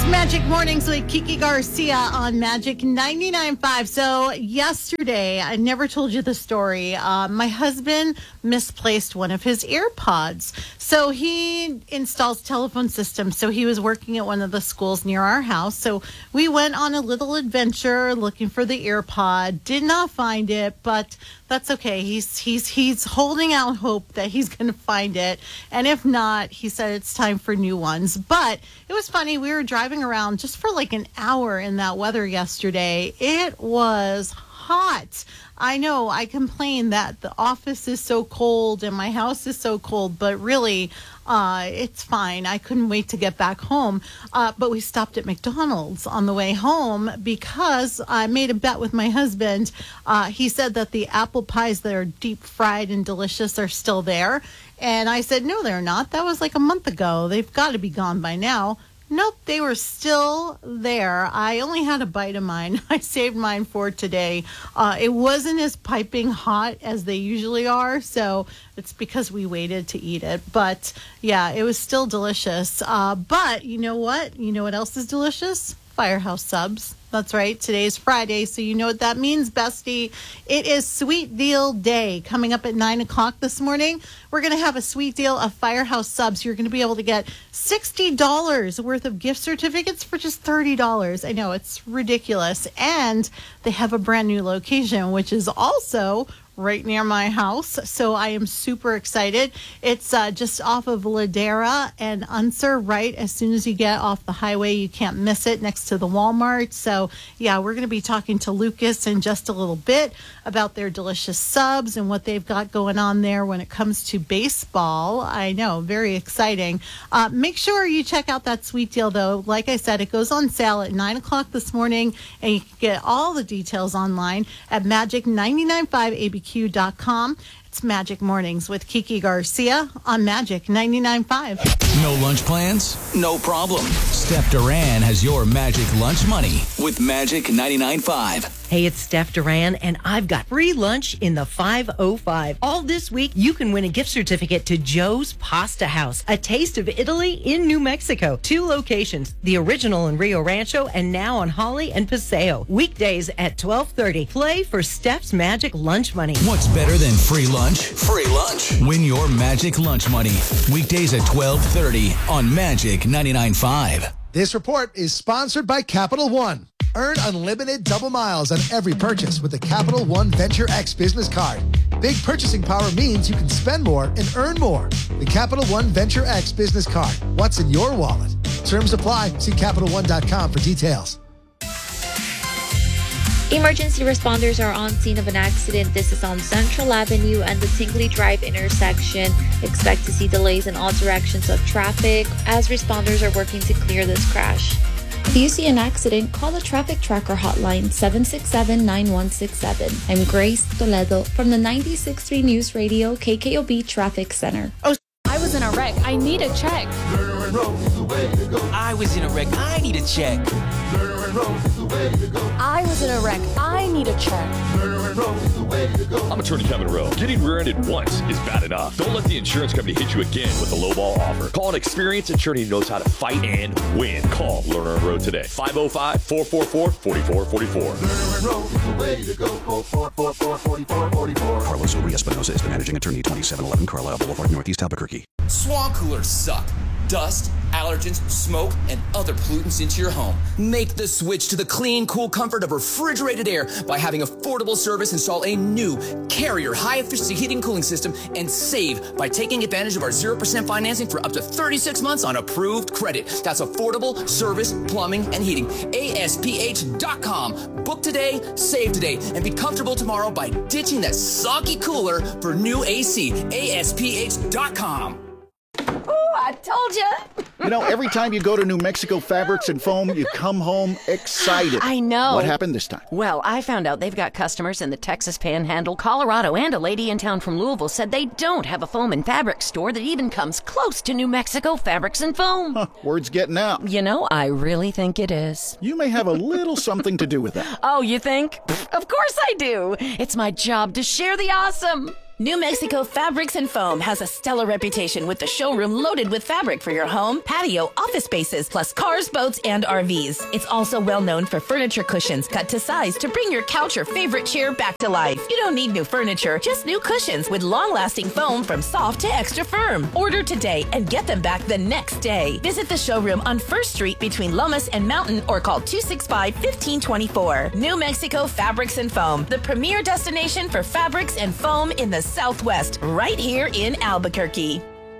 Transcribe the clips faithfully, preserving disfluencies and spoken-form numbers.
Magic Mornings with Kiki Garcia on Magic ninety-nine point five. So yesterday, I never told you the story. Uh, my husband misplaced one of his AirPods. So he installs telephone systems. So he was working at one of the schools near our house. So we went on a little adventure looking for the AirPod. Did not find it, but that's okay. He's he's he's holding out hope that he's going to find it. And if not, he said it's time for new ones. But it was funny. We were driving around just for like an hour in that weather yesterday. It was hot. I know I complain that the office is so cold and my house is so cold, but really, uh, it's fine. I couldn't wait to get back home. Uh, but we stopped at McDonald's on the way home because I made a bet with my husband. Uh, he said that the apple pies that are deep fried and delicious are still there. And I said, no, they're not. That was like a month ago. They've got to be gone by now. Nope, they were still there. I only had a bite of mine. I saved mine for today. Uh, it wasn't as piping hot as they usually are, so it's because we waited to eat it. But, yeah, it was still delicious. Uh, but you know what? You know what else is delicious? Firehouse Subs. That's right. Today's Friday, so you know what that means, bestie. It is Sweet Deal Day. Coming up at nine o'clock this morning, we're going to have a sweet deal of Firehouse Subs. You're going to be able to get sixty dollars worth of gift certificates for just thirty dollars. I know, it's ridiculous. And they have a brand new location, which is also right near my house. So I am super excited. It's uh, just off of Ladera and Unser, right as soon as you get off the highway. You can't miss it, next to the Walmart. So yeah, we're going to be talking to Lucas in just a little bit about their delicious subs and what they've got going on there when it comes to baseball. I know, very exciting. Uh, make sure you check out that sweet deal, though. Like I said, it goes on sale at nine o'clock this morning, and you can get all the details online at magic ninety-nine point five A B Q dot com. It's Magic Mornings with Kiki Garcia on Magic ninety-nine point five. No lunch plans? No problem. Steph Duran has your Magic Lunch Money with Magic ninety-nine point five. Hey, it's Steph Duran, and I've got free lunch in the five oh five. All this week, you can win a gift certificate to Joe's Pasta House, a taste of Italy in New Mexico. Two locations, the original in Rio Rancho and now on Holly and Paseo. Weekdays at twelve thirty. Play for Steph's Magic Lunch Money. What's better than free lunch? Free lunch. Win your Magic Lunch Money. Weekdays at twelve thirty on Magic ninety-nine point five. This report is sponsored by Capital One. Earn unlimited double miles on every purchase with the Capital One Venture X business card. Big purchasing power means you can spend more and earn more. The Capital One Venture X business card. What's in your wallet? Terms apply. See Capital One dot com for details. Emergency responders are on scene of an accident. This is on Central Avenue and the Tingley Drive intersection. Expect to see delays in all directions of traffic as responders are working to clear this crash. If you see an accident, call the Traffic Tracker hotline seven six seven, nine one six seven. I'm Grace Toledo from the ninety-six point three News Radio K K O B Traffic Center. Oh, I was in a wreck. I need a check. I was in a wreck. I need a check. I was in a wreck. I need a check. I'm Attorney Kevin Rowe. Getting rear-ended once is bad enough. Don't let the insurance company hit you again with a lowball offer. Call an experienced attorney who knows how to fight and win. Call Lerner and Rowe today. five oh five, four four four, four four four four. Lerner and Rowe is the way to go. Call four four four, four four four four. Carlos Uri-Espinosa is the managing attorney, twenty-seven eleven Carlisle Boulevard, Northeast Albuquerque. Swamp coolers suck. Dust, allergens, smoke, and other pollutants into your home. Make the switch to the clean, cool comfort of refrigerated air by having affordable service install a new Carrier high-efficiency heating and cooling system and save by taking advantage of our zero percent financing for up to thirty-six months on approved credit. That's affordable service, plumbing, and heating. A S P H dot com. Book today, save today, and be comfortable tomorrow by ditching that soggy cooler for new A C. A S P H dot com. Oh, I told you. You know, every time you go to New Mexico Fabrics and Foam, you come home excited. I know. What happened this time? Well, I found out they've got customers in the Texas Panhandle, Colorado, and a lady in town from Louisville said they don't have a foam and fabric store that even comes close to New Mexico Fabrics and Foam. Huh, word's getting out. You know, I really think it is. You may have a little something to do with that. Oh, you think? Of course I do. It's my job to share the awesome. New Mexico Fabrics and Foam has a stellar reputation with the showroom loaded with fabric for your home, patio, office spaces, plus cars, boats, and R Vs. It's also well known for furniture cushions cut to size to bring your couch or favorite chair back to life. You don't need new furniture, just new cushions with long-lasting foam from soft to extra firm. Order today and get them back the next day. Visit the showroom on First Street between Lomas and Mountain or call two six five, one five two four. New Mexico Fabrics and Foam, the premier destination for fabrics and foam in the Southwest, right here in Albuquerque.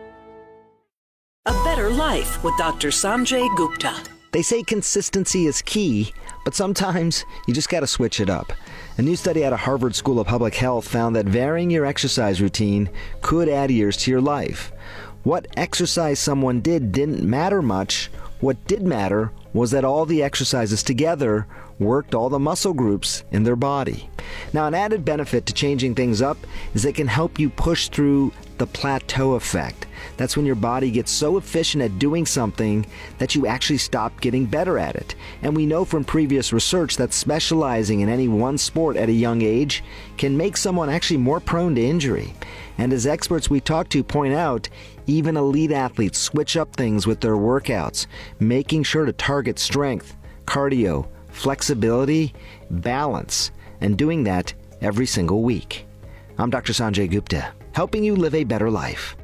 A Better Life with Doctor Sanjay Gupta. They say consistency is key, but sometimes you just got to switch it up. A new study out of Harvard School of Public Health found that varying your exercise routine could add years to your life. What exercise someone did didn't matter much. What did matter was that all the exercises together worked all the muscle groups in their body. Now, an added benefit to changing things up is it can help you push through the plateau effect. That's when your body gets so efficient at doing something that you actually stop getting better at it. And we know from previous research that specializing in any one sport at a young age can make someone actually more prone to injury. And as experts we talk to point out, even elite athletes switch up things with their workouts, making sure to target strength, cardio, flexibility, balance, and doing that every single week. I'm Doctor Sanjay Gupta, helping you live a better life.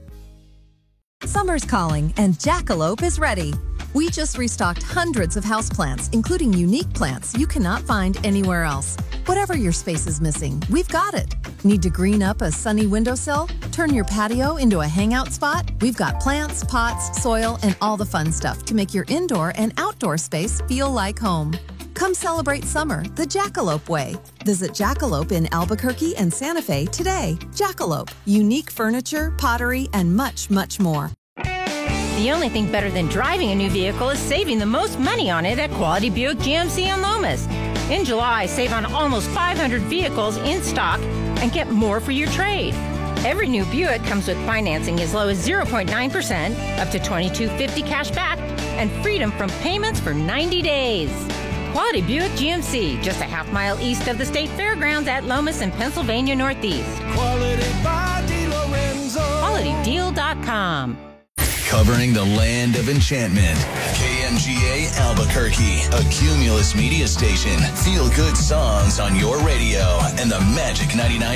Summer's calling and Jackalope is ready. We just restocked hundreds of houseplants, including unique plants you cannot find anywhere else. Whatever your space is missing, we've got it. Need to green up a sunny windowsill? Turn your patio into a hangout spot? We've got plants, pots, soil, and all the fun stuff to make your indoor and outdoor space feel like home. Come celebrate summer the Jackalope way. Visit Jackalope in Albuquerque and Santa Fe today. Jackalope, unique furniture, pottery, and much, much more. The only thing better than driving a new vehicle is saving the most money on it at Quality Buick G M C in Lomas. In July, save on almost five hundred vehicles in stock and get more for your trade. Every new Buick comes with financing as low as zero point nine percent, up to twenty-two fifty cash back, and freedom from payments for ninety days. Quality Buick G M C, just a half mile east of the State Fairgrounds at Lomas in Pennsylvania Northeast. Quality by DeLorenzo. quality deal dot com. Covering the land of enchantment. K M G A Albuquerque, a Cumulus media station. Feel good songs on your radio and the Magic ninety-nine.